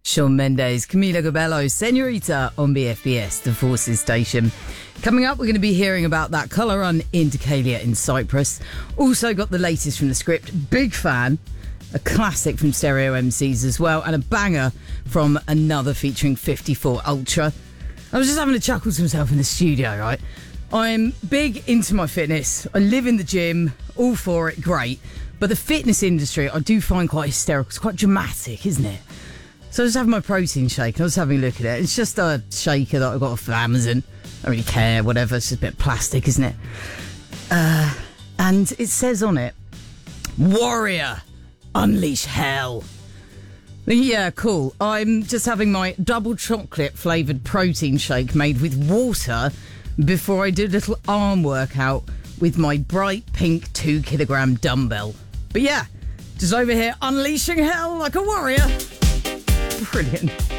Shawn Mendes, Camila Cabello, Senorita on BFBS, the Forces station. Coming up, we're going to be hearing about that colour run in Decalia in Cyprus. Also got the latest from The Script. Big fan. A classic from Stereo MCs as well. And a banger from Another featuring 54 Ultra. I was just having a chuckle to myself in the studio, right? I'm big into my fitness. I live in the gym. All for it. Great. But the fitness industry, I do find quite hysterical. It's quite dramatic, isn't it? So I was having my protein shake and I was having a look at it. It's just a shaker that I got off of Amazon. I don't really care, whatever. It's just a bit of plastic, isn't it? And it says on it, Warrior, unleash hell. Yeah, cool. I'm just having my double chocolate flavoured protein shake made with water before I do a little arm workout with my bright pink 2 kilogram dumbbell. But yeah, just over here unleashing hell like a warrior. Brilliant.